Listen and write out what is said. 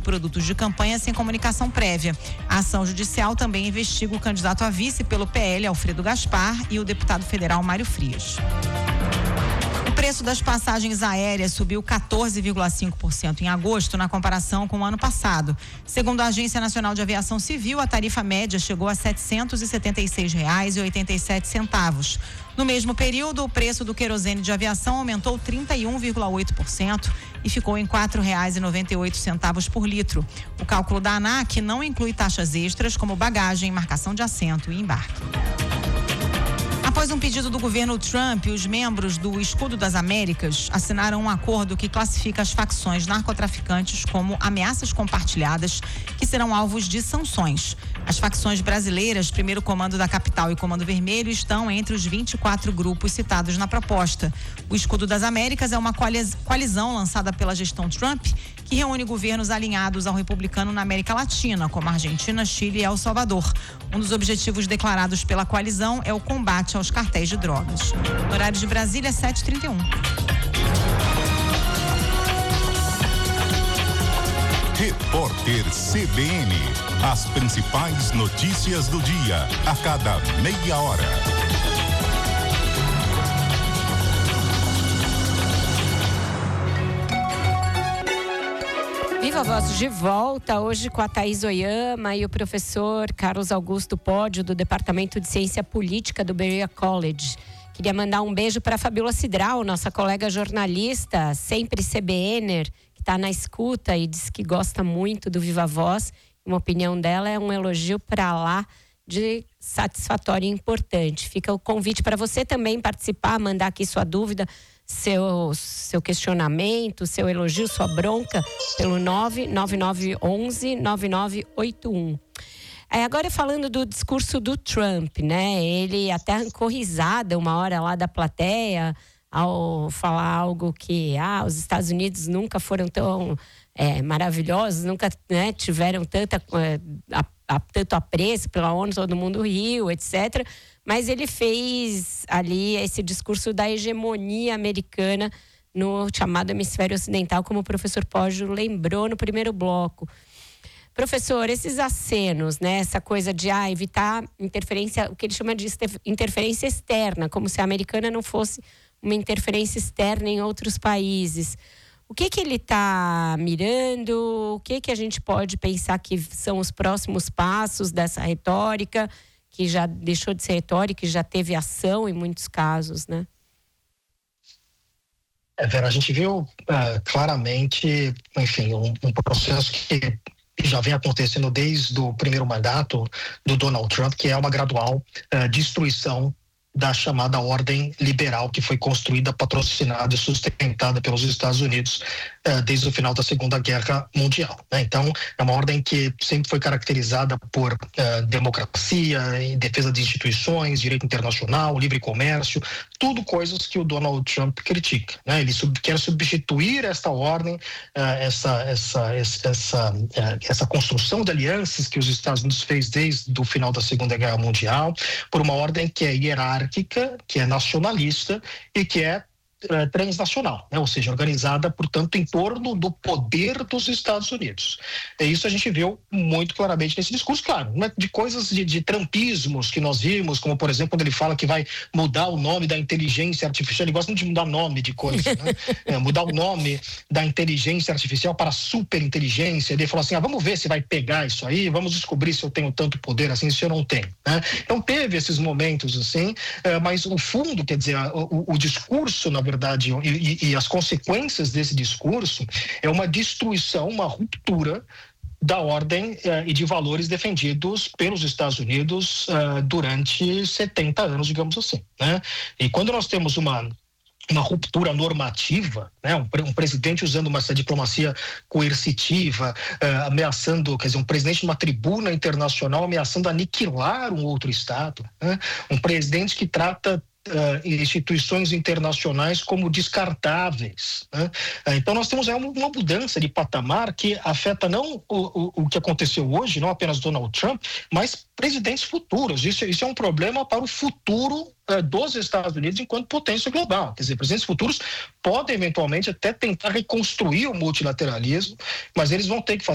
produtos de campanha sem comunicação prévia. A ação judicial também investiga o candidato a vice pelo PL, Alfredo Gaspar, e o deputado federal Mário Frias. O preço das passagens aéreas subiu 14,5% em agosto na comparação com o ano passado. Segundo a Agência Nacional de Aviação Civil, a tarifa média chegou a R$ 776,87. No mesmo período, o preço do querosene de aviação aumentou 31,8% e ficou em R$ 4,98 por litro. O cálculo da ANAC não inclui taxas extras como bagagem, marcação de assento e embarque. Após um pedido do governo Trump, os membros do Escudo das Américas assinaram um acordo que classifica as facções narcotraficantes como ameaças compartilhadas que serão alvos de sanções. As facções brasileiras, Primeiro Comando da Capital e Comando Vermelho, estão entre os 24 grupos citados na proposta. O Escudo das Américas é uma coalizão lançada pela gestão Trump que reúne governos alinhados ao republicano na América Latina, como Argentina, Chile e El Salvador. Um dos objetivos declarados pela coalizão é o combate aos cartéis de drogas. No horário de Brasília, 7h31. Repórter CBN. As principais notícias do dia, a cada meia hora. Viva Voz de volta, hoje com a Thaís Oyama e o professor Carlos Augusto Pódio, do Departamento de Ciência Política do Berea College. Queria mandar um beijo para a Fabiola Cidral, nossa colega jornalista, sempre CBNer, que está na escuta e diz que gosta muito do Viva Voz. Uma opinião dela é um elogio para lá de satisfatório e importante. Fica o convite para você também participar, mandar aqui sua dúvida, seu questionamento, seu elogio, sua bronca, pelo 99911-9981. Agora falando do discurso do Trump, né? Ele até arrancou risada uma hora lá da plateia ao falar algo que os Estados Unidos nunca foram tão maravilhosos, nunca, né, tiveram tanto apreço pela ONU, todo mundo riu, etc. Mas ele fez ali esse discurso da hegemonia americana no chamado hemisfério ocidental, como o professor Pódio lembrou no primeiro bloco. Professor, esses acenos, né, essa coisa de evitar interferência, o que ele chama de interferência externa, como se a americana não fosse uma interferência externa em outros países. O que ele está mirando? O que a gente pode pensar que são os próximos passos dessa retórica, que já deixou de ser retórica e já teve ação em muitos casos, né? Vera, a gente viu claramente, enfim, um processo que já vem acontecendo desde o primeiro mandato do Donald Trump, que é uma gradual destruição da chamada ordem liberal que foi construída, patrocinada e sustentada pelos Estados Unidos desde o final da Segunda Guerra Mundial, né? Então, é uma ordem que sempre foi caracterizada por democracia, defesa de instituições, direito internacional, livre comércio, tudo coisas que o Donald Trump critica, né? Ele quer substituir esta ordem, essa construção de alianças que os Estados Unidos fez desde o final da Segunda Guerra Mundial, por uma ordem que é hierárquica, que é nacionalista e que é transnacional, né? Ou seja, organizada, portanto, em torno do poder dos Estados Unidos. E isso a gente viu muito claramente nesse discurso, claro, né? De coisas de trumpismos que nós vimos, como, por exemplo, quando ele fala que vai mudar o nome da inteligência artificial. Ele gosta de mudar nome de coisa, né? Mudar o nome da inteligência artificial para superinteligência. Ele falou assim, vamos ver se vai pegar isso aí, vamos descobrir se eu tenho tanto poder assim, se eu não tenho, né? Então teve esses momentos assim, mas o fundo, quer dizer, o discurso, na verdade, e as consequências desse discurso é uma destruição, uma ruptura da ordem e de valores defendidos pelos Estados Unidos durante 70 anos, digamos assim, né? E quando nós temos uma ruptura normativa, né? Um presidente usando essa diplomacia coercitiva, ameaçando, quer dizer, um presidente numa tribuna internacional ameaçando aniquilar um outro Estado, né? Um presidente que trata instituições internacionais como descartáveis, né? Então nós temos uma mudança de patamar que afeta não o que aconteceu hoje, não apenas Donald Trump, mas presidentes futuros. Isso é um problema para o futuro dos Estados Unidos enquanto potência global. Quer dizer, presidentes futuros podem eventualmente até tentar reconstruir o multilateralismo, mas eles vão ter que fazer